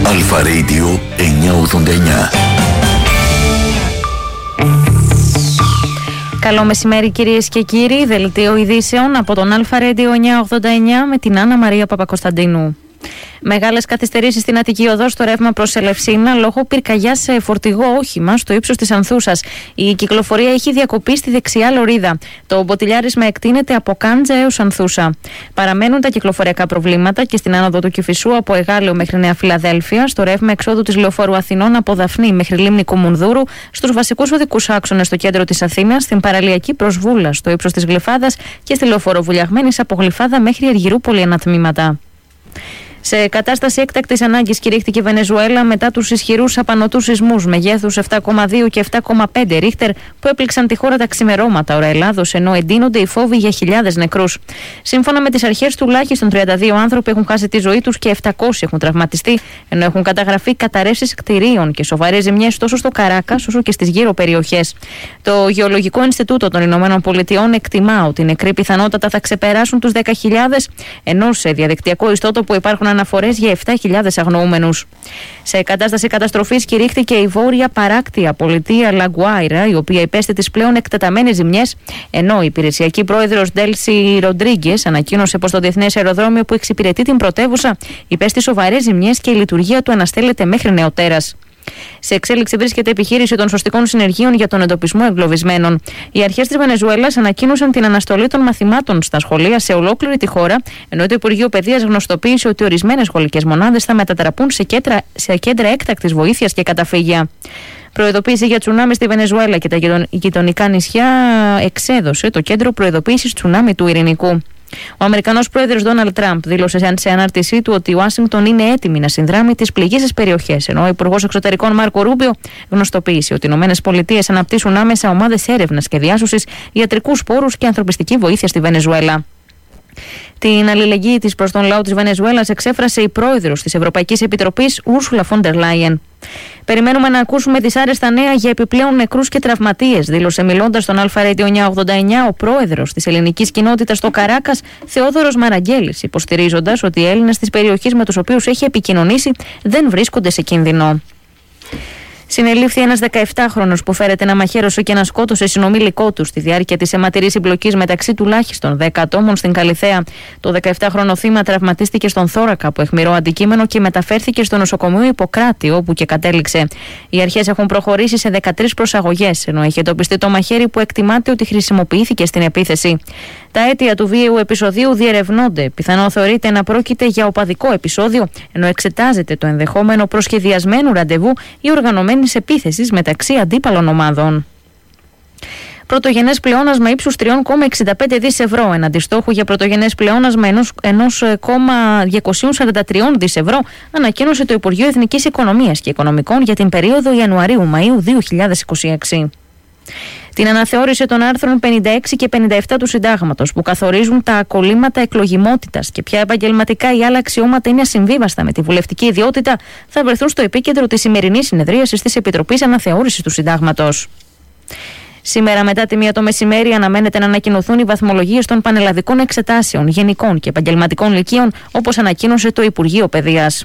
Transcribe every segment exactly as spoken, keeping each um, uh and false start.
Αλφα Radio εννιακόσια ογδόντα εννιά. Καλό μεσημέρι κυρίες και κύριοι, δελτίο ειδήσεων από τον Αλφα Radio εννιακόσια ογδόντα εννιά με την Άννα Μαρία Παπακοσταντίνου. Μεγάλες καθυστερήσεις στην Αττική Οδό στο ρεύμα προς Ελευσίνα λόγω πυρκαγιάς σε φορτηγό όχημα στο ύψος της Ανθούσας. Η κυκλοφορία έχει διακοπεί στη δεξιά λωρίδα. Το μποτιλιάρισμα εκτείνεται από Κάντζα έως Ανθούσα. Παραμένουν τα κυκλοφοριακά προβλήματα και στην άνοδο του Κηφισού από Εγάλεο μέχρι Νέα Φιλαδέλφια, στο ρεύμα εξόδου της Λεωφόρου Αθηνών από Δαφνή μέχρι Λίμνη Κουμουνδούρου, στους βασικούς οδικούς άξονες στο κέντρο της Αθήνας, στην παραλιακή προς Βούλα στο ύψος της Γλυφάδας και στη Λεωφόρο Βουλιαγμένης από Γλυφάδα μέχρι Αργυρούπολη ανατμήματα. Σε κατάσταση έκτακτης ανάγκης κηρύχθηκε η Βενεζουέλα μετά τους ισχυρούς απανωτούς σεισμούς μεγέθους επτά κόμμα δύο και επτά κόμμα πέντε ρίχτερ που έπληξαν τη χώρα τα ξημερώματα ώρα Ελλάδος, ενώ εντείνονται οι φόβοι για χιλιάδες νεκρούς. Σύμφωνα με τις αρχές, τουλάχιστον τριάντα δύο άνθρωποι έχουν χάσει τη ζωή τους και επτακόσιοι έχουν τραυματιστεί, ενώ έχουν καταγραφεί καταρρεύσεις κτηρίων και σοβαρές ζημιές τόσο στο Καράκας όσο και στις γύρω περιοχές. Το Γεωλογικό Ινστιτούτο των Ηνωμένων Πολιτειών εκτιμά ότι οι νεκροί πιθανότατα θα ξεπεράσουν τους δέκα χιλιάδες, ενώ σε διαδικτυακό ιστότοπο υπάρχουν αναφορές για επτά χιλιάδες αγνοούμενους. Σε κατάσταση καταστροφής κηρύχθηκε η βόρεια παράκτια πολιτεία Λαγκουάιρα, η οποία υπέστη τις πλέον εκτεταμένες ζημιές, ενώ η υπηρεσιακή πρόεδρος Ντέλσι Ροντρίγκες ανακοίνωσε πως το διεθνές αεροδρόμιο που εξυπηρετεί την πρωτεύουσα υπέστη σοβαρές ζημιές και η λειτουργία του αναστέλλεται μέχρι νεοτέρας. Σε εξέλιξη βρίσκεται επιχείρηση των σωστικών συνεργείων για τον εντοπισμό εγκλωβισμένων. Οι αρχές της Βενεζουέλας ανακοίνωσαν την αναστολή των μαθημάτων στα σχολεία σε ολόκληρη τη χώρα, ενώ το Υπουργείο Παιδείας γνωστοποίησε ότι ορισμένες σχολικές μονάδες θα μετατραπούν σε κέντρα, σε κέντρα έκτακτης βοήθειας και καταφύγια. Προειδοποίηση για τσουνάμι στη Βενεζουέλα και τα γειτονικά νησιά εξέδωσε το Κέντρο Προειδοποίησης Τσουνάμι του Ειρηνικού. Ο Αμερικανός πρόεδρος Ντόναλντ Τραμπ δήλωσε σε ανάρτησή του ότι η Ουάσιγκτον είναι έτοιμη να συνδράμει τις πληγήσεις περιοχές, ενώ ο Υπουργός Εξωτερικών Μάρκο Ρούμπιο γνωστοποίησε ότι οι Ηνωμένες Πολιτείες αναπτύσσουν άμεσα ομάδες έρευνας και διάσωσης, ιατρικούς πόρους και ανθρωπιστική βοήθεια στη Βενεζουέλα. Την αλληλεγγύη της προς τον λαό της Βενεζουέλας εξέφρασε η πρόεδρος της Ευρωπαϊκής Επιτροπής, Ούρσουλα φον ντερ Λάιεν. Περιμένουμε να ακούσουμε δυσάρεστα νέα για επιπλέον νεκρούς και τραυματίες, δήλωσε μιλώντας στον Αλφα Radio εννιακόσια ογδόντα εννιά ο πρόεδρος της ελληνικής κοινότητας στο Καράκας, Θεόδωρος Μαραγκέλης, υποστηρίζοντας ότι οι Έλληνες της περιοχής με τους οποίους έχει επικοινωνήσει δεν βρίσκονται σε κίνδυνο. Συνελήφθη ένας δεκαεπτάχρονος που φέρεται να μαχαίρωσε και να σκότωσε συνομήλικό του στη διάρκεια της αιματηρής συμπλοκής μεταξύ τουλάχιστον δέκα ατόμων στην Καλιθέα. Το δεκαεπτάχρονο θύμα τραυματίστηκε στον θώρακα από αιχμηρό αντικείμενο και μεταφέρθηκε στο νοσοκομείο Ιπποκράτη, όπου και κατέληξε. Οι αρχές έχουν προχωρήσει σε δεκατρείς προσαγωγές, ενώ έχει εντοπιστεί το μαχαίρι που εκτιμάται ότι χρησιμοποιήθηκε στην επίθεση. Τα αίτια του βίαιου επεισοδίου διερευνώνται. Πιθανό θεωρείται να πρόκειται για οπαδικό επεισόδιο, ενώ εξετάζεται το ενδεχόμενο προσχεδιασμένου ραντεβού ή οργανωμένης επίθεσης μεταξύ αντίπαλων ομάδων. Πρωτογενές πλεόνασμα ύψους τρία κόμμα εξήντα πέντε δισεκατομμύρια ευρώ, εναντί στόχου για πρωτογενές πλεόνασμα ένα κόμμα διακόσια σαράντα τρία δισεκατομμύρια ευρώ, ανακοίνωσε το Υπουργείο Εθνικής Οικονομίας και Οικονομικών για την περίοδο Ιανουαρίου-Μαΐου δύο χιλιάδες είκοσι έξι. Την αναθεώρηση των άρθρων πενήντα έξι και πενήντα επτά του Συντάγματος που καθορίζουν τα κολλήματα εκλογιμότητας και ποια επαγγελματικά ή άλλα αξιώματα είναι ασυμβίβαστα με τη βουλευτική ιδιότητα θα βρεθούν στο επίκεντρο της σημερινής συνεδρίασης της Επιτροπής Αναθεώρησης του Συντάγματος. Σήμερα, μετά τη μία το μεσημέρι, αναμένεται να ανακοινωθούν οι βαθμολογίες των πανελλαδικών εξετάσεων γενικών και επαγγελματικών λυκείων, όπως ανακοίνωσε το Υπουργείο Παιδείας.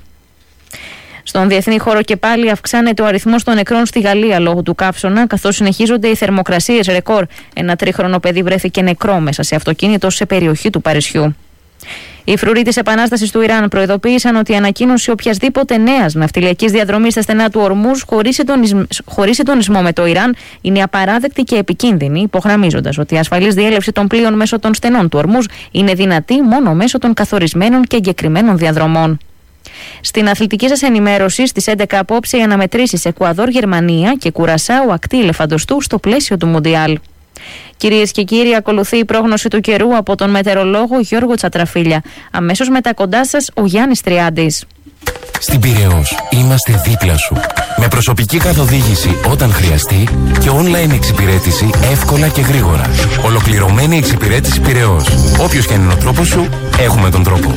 Στον διεθνή χώρο και πάλι αυξάνεται ο αριθμός των νεκρών στη Γαλλία λόγω του καύσωνα, καθώς συνεχίζονται οι θερμοκρασίες ρεκόρ. Ένα τρίχρονο παιδί βρέθηκε νεκρό μέσα σε αυτοκίνητο σε περιοχή του Παρισιού. Οι φρουροί της Επανάστασης του Ιράν προειδοποίησαν ότι η ανακοίνωση οποιασδήποτε νέας ναυτιλιακής διαδρομής στα στενά του Ορμούζ χωρίς συντονισμό, χωρίς συντονισμό με το Ιράν είναι απαράδεκτη και επικίνδυνη, υπογραμμίζοντας ότι η ασφαλής διέλευση των πλοίων μέσω των στενών του Ορμούζ είναι δυνατή μόνο μέσω των καθορισμένων και εγκεκριμένων διαδρομών. Στην αθλητική σας ενημέρωση, στις έντεκα απόψε οι αναμετρήσεις Εκουαδόρ, Γερμανία και Κουρασάου ακτή Ελεφαντοστού στο πλαίσιο του Μουντιάλ. Κυρίες και κύριοι, ακολουθεί η πρόγνωση του καιρού από τον μετεωρολόγο Γιώργο Τσατραφίλια. Αμέσως μετά κοντά σας ο Γιάννης Τριάντης. Στην Πειραιώς είμαστε δίπλα σου. Με προσωπική καθοδήγηση όταν χρειαστεί και online εξυπηρέτηση εύκολα και γρήγορα. Ολοκληρωμένη εξυπηρέτηση Πειραιώς. Όποιος και είναι ο τρόπος σου, έχουμε τον τρόπο.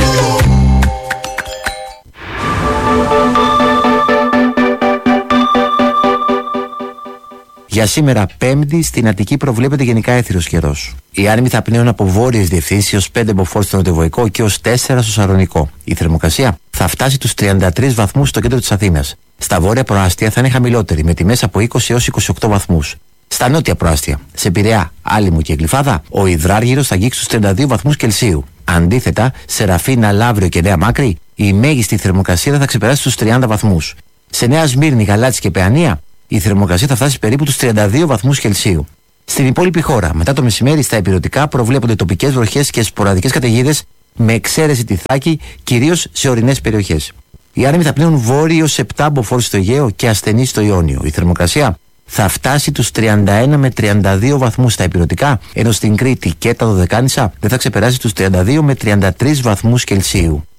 Για σήμερα, Πέμπτη, στην Αττική προβλέπεται γενικά έθριος καιρός. Οι άνεμοι θα πνέουν από βόρειες διευθύνσεις έως πέντε μποφόρ στο νοτιοβοϊκό και έως τέσσερα στο σαρωνικό. Η θερμοκρασία θα θα φτάσει τους τριάντα τρεις βαθμούς στο κέντρο της Αθήνας. Στα βόρεια προάστια θα είναι χαμηλότερη, με τιμές από είκοσι έως είκοσι οκτώ βαθμούς. Στα νότια προάστια, σε Πειραιά, Άλυμο και Γλυφάδα, ο υδράργυρος θα αγγίξει τους τριάντα δύο βαθμούς Κελσίου. Αντίθετα, σε Ραφίνα, Λαύριο και Νέα Μάκρη, η μέγιστη θερμοκρασία θα ξεπεράσει τους τριάντα βαθμούς. Σε Νέα Σμύρνη, Γαλάτσι και Παιανία, η θερμοκρασία θα φτάσει περίπου τους τριάντα δύο βαθμούς Κελσίου. Στην υπόλοιπη χώρα, μετά το μεσημέρι, στα ηπειρωτικά προβλέπονται τοπικές βροχές και σποραδικές καταιγίδες, με εξαίρεση τη Θάκη, κυρίως σε ορεινές περιοχές. Οι άνεμοι θα πνέουν βόρειο σε επτά μποφόρ στο Αιγαίο και ασθενείς στο Ιόνιο. Η θερμοκρασία θα φτάσει τους τριάντα ένα με τριάντα δύο βαθμούς στα ηπειρωτικά, ενώ στην Κρήτη και τα Δωδεκάνησα δεν θα ξεπεράσει τους τριάντα δύο με τριάντα τρεις βαθμούς Κελσίου.